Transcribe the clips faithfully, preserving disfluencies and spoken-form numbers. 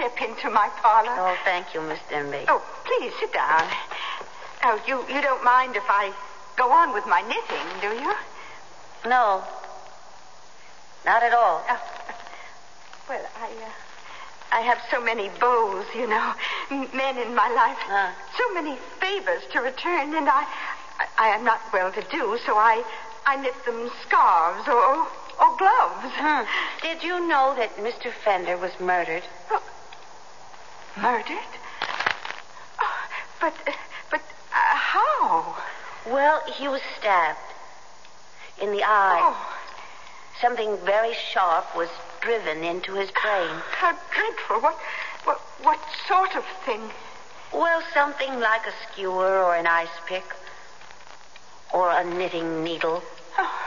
step into my parlor? Oh, thank you, Miss Denby. Oh, please, sit down. Oh, you, you don't mind if I go on with my knitting, do you? No. Not at all. Oh, well, I, uh, I have so many beaux, you know, men in my life. Uh. So many favors to return, and I, I, I am not well-to-do, so I, I knit them scarves or, or gloves. Hmm. Did you know that Mister Fender was murdered? Oh, murdered? Oh, but, uh, but uh, how? Well, he was stabbed in the eye. Oh. Something very sharp was driven into his brain. How dreadful. What, what, what sort of thing? Well, something like a skewer or an ice pick or a knitting needle. Oh.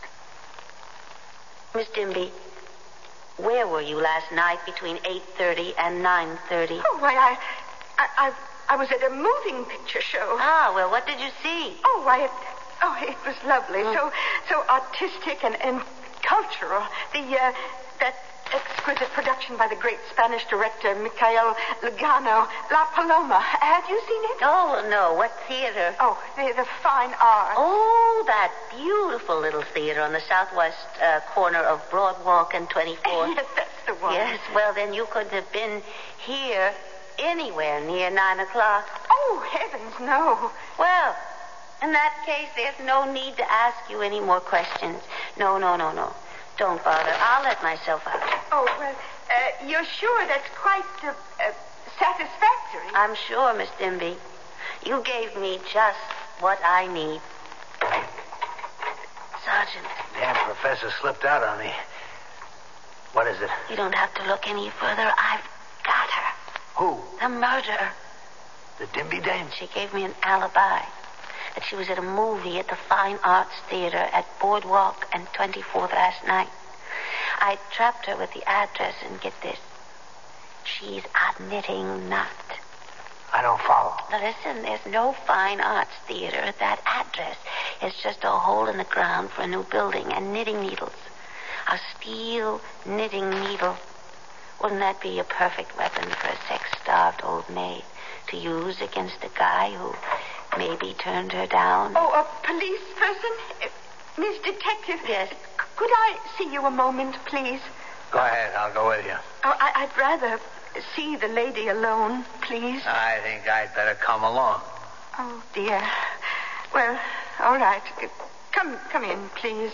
Miss Dimby, where were you last night between eight thirty and nine thirty? Oh, why, I, I, I, I was at a moving picture show. Ah, well, what did you see? Oh, why, it, oh, it was lovely. Mm. So, so artistic and, and cultural. The, uh, that exquisite production by the great Spanish director, Michael Lugano, La Paloma. Have you seen it? Oh, no. What theater? Oh, the, the Fine Arts. Oh, that beautiful little theater on the southwest uh, corner of Broadwalk and twenty-fourth. Yes, that's the one. Yes, well, then you couldn't have been here anywhere near nine o'clock. Oh, heavens, no. Well, in that case, there's no need to ask you any more questions. No, no, no, no. Don't bother. I'll let myself out. Oh, well, uh, you're sure that's quite uh, uh, satisfactory? I'm sure, Miss Dimby. You gave me just what I need. Sergeant. Damn professor slipped out on me. What is it? You don't have to look any further. I've got her. Who? The murderer. The Dimby dame? She gave me an alibi. That she was at a movie at the Fine Arts Theater at Boardwalk and twenty-fourth last night. I trapped her with the address, and get this. She's a knitting knot. I don't follow. Now listen, there's no Fine Arts Theater at that address. It's just a hole in the ground for a new building and knitting needles. A steel knitting needle. Wouldn't that be a perfect weapon for a sex-starved old maid to use against a guy who maybe turned her down? Oh, a police person? Uh, Miss Detective. Yes. C- could I see you a moment, please? Go ahead. I'll go with you. Oh, I- I'd rather see the lady alone, please. I think I'd better come along. Oh, dear. Well, all right. Come, come in, please.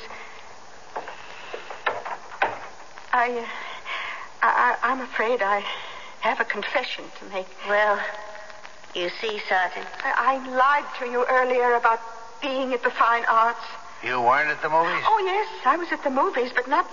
I, uh, I, I'm afraid I have a confession to make. Well, you see, Sergeant. I, I lied to you earlier about being at the Fine Arts. You weren't at the movies? Oh, yes, I was at the movies, but not...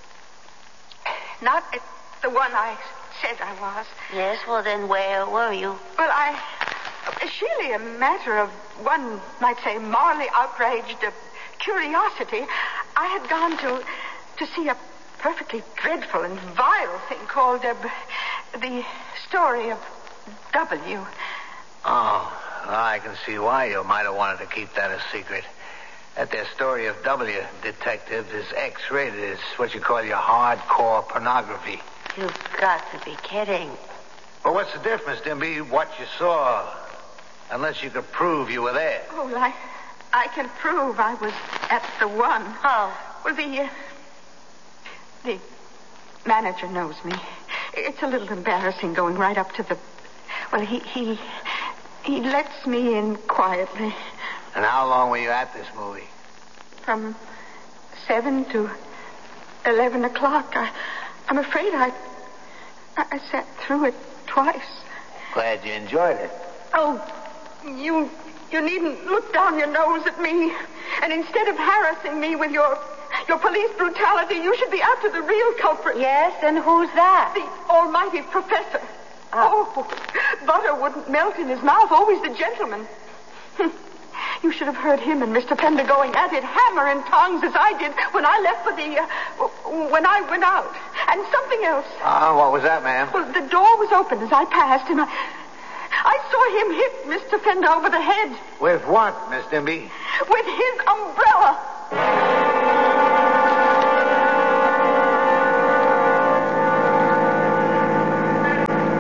Not at the one I said I was. Yes, well, then where were you? Well, I... It's really a matter of, one might say, morally outraged uh, curiosity. I had gone to to see a perfectly dreadful and vile thing called uh, The Story of W. Oh, well, I can see why you might have wanted to keep that a secret. That their Story of W, detective, is X-rated. It's what you call your hardcore pornography. You've got to be kidding. Well, what's the difference, Dimby? What you saw, unless you could prove you were there. Oh, I, I can prove I was at the one. How? Well, the, uh, the manager knows me. It's a little embarrassing going right up to the... Well, he, he, he lets me in quietly. And how long were you at this movie? From seven to eleven o'clock. I, I'm afraid I, I sat through it twice. Glad you enjoyed it. Oh, you, you needn't look down your nose at me. And instead of harassing me with your, your police brutality, you should be after the real culprit. Yes, and who's that? The almighty professor. Oh, oh butter wouldn't melt in his mouth. Always the gentleman. You should have heard him and Mister Fender going at it hammer and tongs as I did when I left for the, uh, when I went out. And something else. Ah, uh, what was that, ma'am? Well, the door was open as I passed, and I, I saw him hit Mister Fender over the head. With what, Miss Dimby? With his umbrella.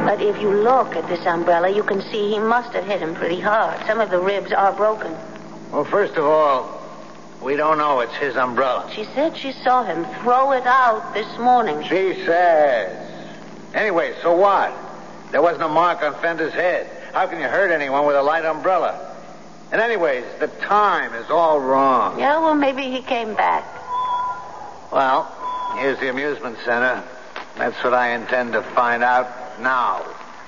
But if you look at this umbrella, you can see he must have hit him pretty hard. Some of the ribs are broken. Well, first of all, we don't know it's his umbrella. She said she saw him throw it out this morning. She says. Anyway, so what? There wasn't a mark on Fender's head. How can you hurt anyone with a light umbrella? And anyways, the time is all wrong. Yeah, well, maybe he came back. Well, here's the amusement center. That's what I intend to find out now.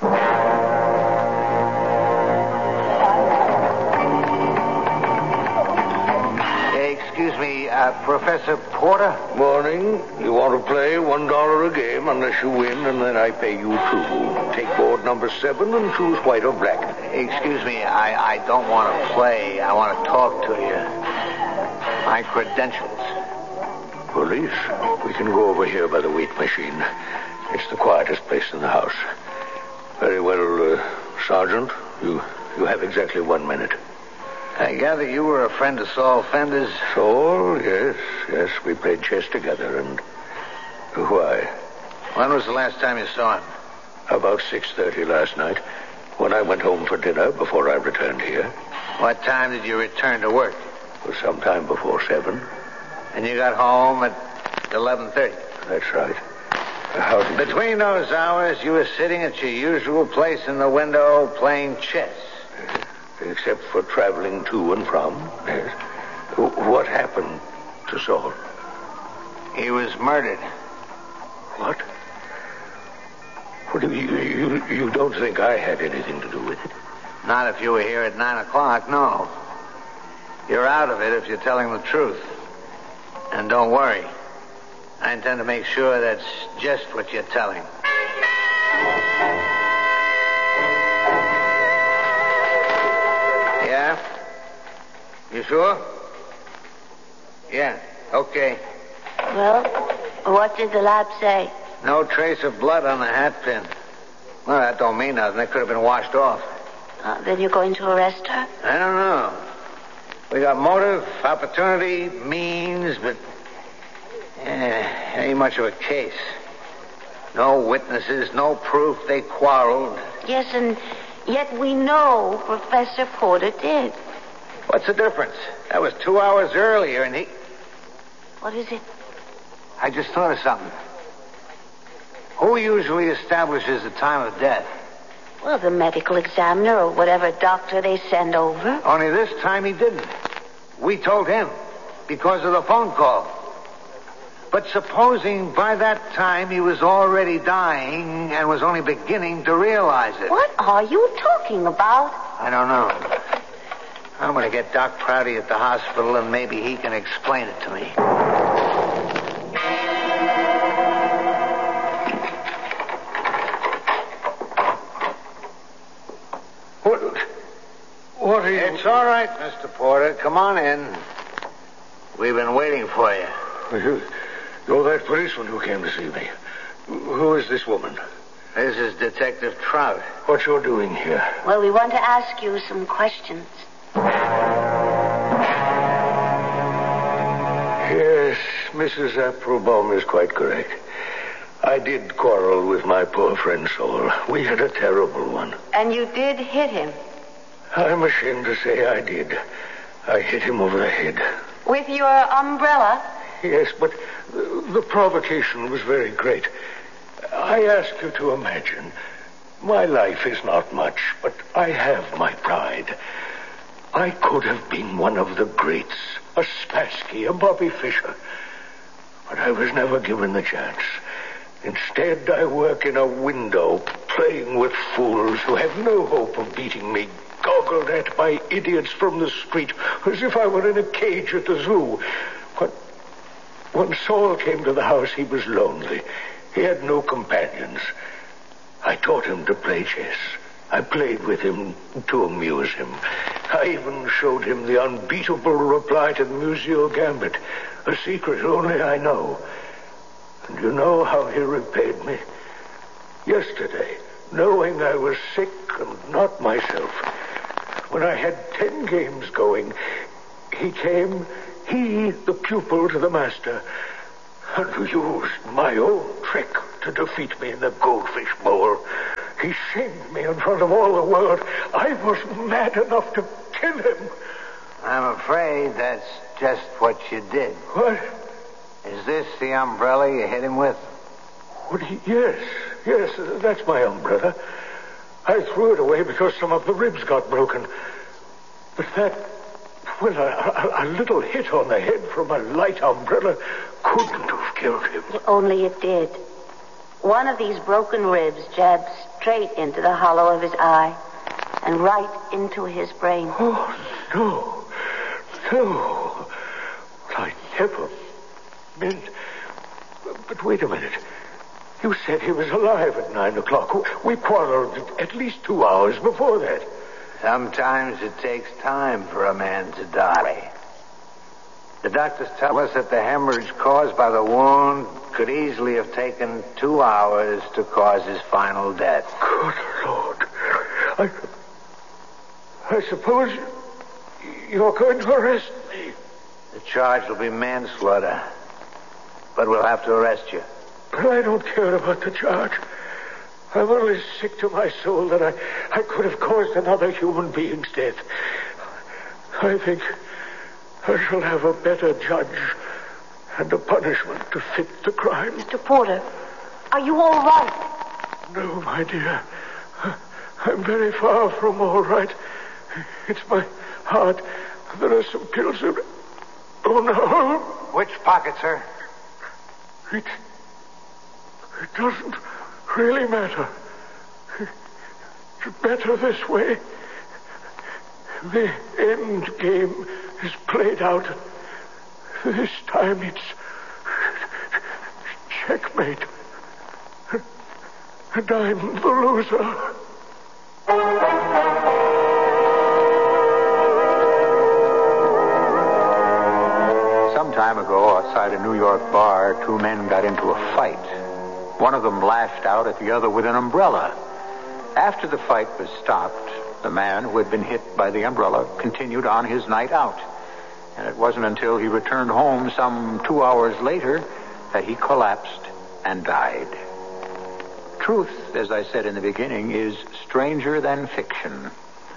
Hey, excuse me, uh, Professor Porter? Morning. You want to play one dollar a game unless you win, and then I pay you two. Take board number seven and choose white or black. Excuse me, I, I don't want to play. I want to talk to you. My credentials. Police? We can go over here by the weight machine. It's the quietest place in the house. Very well, uh, Sergeant. You you have exactly one minute. I gather you were a friend of Saul Fender's. Saul? Yes, yes. We played chess together, and why? When was the last time you saw him? About six thirty last night, when I went home for dinner before I returned here. What time did you return to work? It was sometime before seven. And you got home at eleven thirty? That's right. How did Between you... those hours, you were sitting at your usual place in the window playing chess. Except for traveling to and from. Yes. What happened to Saul? He was murdered. What? What do you, you, you don't think I had anything to do with it? Not if you were here at nine o'clock, no. You're out of it if you're telling the truth. And don't worry. I intend to make sure that's just what you're telling. Yeah? You sure? Yeah, okay. Well, what did the lab say? No trace of blood on the hat pin. Well, that don't mean nothing. It could have been washed off. Uh, then you're going to arrest her? I don't know. We got motive, opportunity, means, but eh, ain't much of a case. No witnesses, no proof they quarreled. Yes, and yet we know Professor Porter did. What's the difference? That was two hours earlier, and he... What is it? I just thought of something. Who usually establishes the time of death? Well, the medical examiner or whatever doctor they send over. Only this time he didn't. We told him because of the phone call. But supposing by that time he was already dying and was only beginning to realize it. What are you talking about? I don't know. I'm going to get Doc Prouty at the hospital, and maybe he can explain it to me. What? What are you... It's all right, Mister Porter. Come on in. We've been waiting for you. You, you're that policeman who came to see me. Who is this woman? This is Detective Trout. What you're doing here? Well, we want to ask you some questions. Yes, Missus Applebaum is quite correct. I did quarrel with my poor friend Saul. We had a terrible one. And you did hit him? I'm ashamed to say I did. I hit him over the head. With your umbrella? Yes, but the, the provocation was very great. I ask you to imagine, my life is not much, but I have my pride. I could have been one of the greats, a Spassky, a Bobby Fischer. But I was never given the chance. Instead, I work in a window, playing with fools who have no hope of beating me, goggled at by idiots from the street, as if I were in a cage at the zoo. But when Saul came to the house, he was lonely. He had no companions. I taught him to play chess. I played with him to amuse him. I even showed him the unbeatable reply to the Musial Gambit, a secret only I know. And you know how he repaid me? Yesterday, knowing I was sick and not myself, when I had ten games going, he came, he, the pupil to the master, and used my own trick to defeat me in the goldfish bowl. He shamed me in front of all the world. I was mad enough to kill him. I'm afraid that's just what you did. What? Is this the umbrella you hit him with? What? Yes, yes, that's my umbrella. I threw it away because some of the ribs got broken. But that, well, a, a, a little hit on the head from a light umbrella couldn't have killed him. Only it did. One of these broken ribs jabbed straight into the hollow of his eye and right into his brain. Oh, no. No. I never meant... But wait a minute. You said he was alive at nine o'clock. We quarreled at least two hours before that. Sometimes it takes time for a man to die. The doctors tell us that the hemorrhage caused by the wound could easily have taken two hours to cause his final death. Good Lord. I... I suppose you're going to arrest me. The charge will be manslaughter. But we'll have to arrest you. But I don't care about the charge. I'm only sick to my soul that I, I could have caused another human being's death. I think I shall have a better judge and a punishment to fit the crime. Mister Porter, are you all right? No, my dear. I'm very far from all right. It's my heart. There are some pills in it. Oh, no. Which pocket, sir? It, it doesn't really matter. It's better this way. The end game is played out. This time it's checkmate. And I'm the loser. Some time ago, outside a New York bar, two men got into a fight. One of them lashed out at the other with an umbrella. After the fight was stopped, the man who had been hit by the umbrella continued on his night out. And it wasn't until he returned home some two hours later that he collapsed and died. Truth, as I said in the beginning, is stranger than fiction,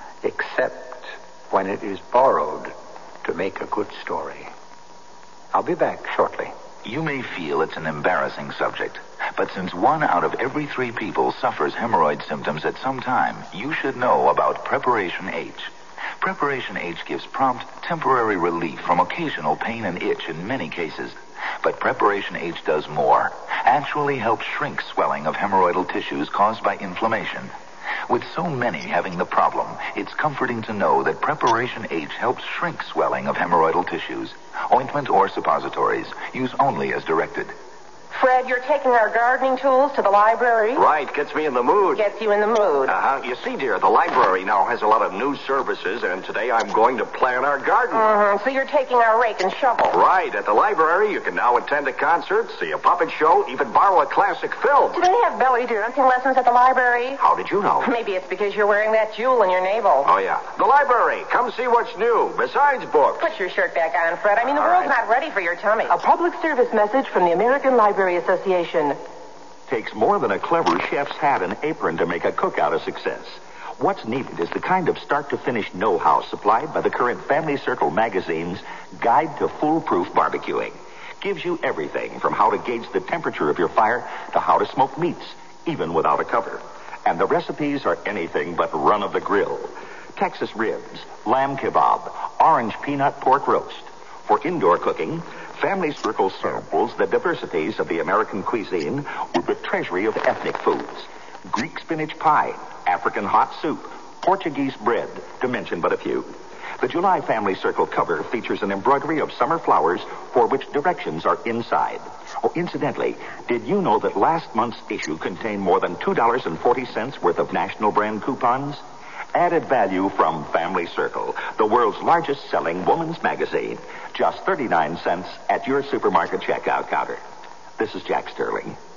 except when it is borrowed to make a good story. I'll be back shortly. You may feel it's an embarrassing subject, but since one out of every three people suffers hemorrhoid symptoms at some time, you should know about Preparation H. Preparation H gives prompt, temporary relief from occasional pain and itch in many cases. But Preparation H does more. Actually helps shrink swelling of hemorrhoidal tissues caused by inflammation. With so many having the problem, it's comforting to know that Preparation H helps shrink swelling of hemorrhoidal tissues. Ointment or suppositories. Use only as directed. Fred, you're taking our gardening tools to the library? Right, gets me in the mood. Gets you in the mood. Uh-huh. You see, dear, the library now has a lot of new services, and today I'm going to plant our garden. Mm-hmm. So you're taking our rake and shovel. Right. At the library, you can now attend a concert, see a puppet show, even borrow a classic film. Do they have belly dancing lessons at the library? How did you know? Maybe it's because you're wearing that jewel in your navel. Oh, yeah. The library. Come see what's new, besides books. Put your shirt back on, Fred. I mean, the All world's right. not ready for your tummy. A public service message from the American Library Association. Takes more than a clever chef's hat and apron to make a cookout a success. What's needed is the kind of start-to-finish know-how supplied by the current Family Circle magazine's Guide to Foolproof Barbecuing. Gives you everything from how to gauge the temperature of your fire to how to smoke meats, even without a cover. And the recipes are anything but run-of-the-grill. Texas ribs, lamb kebab, orange peanut pork roast. For indoor cooking, Family Circle samples the diversities of the American cuisine with the treasury of ethnic foods. Greek spinach pie, African hot soup, Portuguese bread, to mention but a few. The July Family Circle cover features an embroidery of summer flowers for which directions are inside. Oh, incidentally, did you know that last month's issue contained more than two dollars and forty cents worth of national brand coupons? Added value from Family Circle, the world's largest selling woman's magazine. Just thirty-nine cents at your supermarket checkout counter. This is Jack Sterling.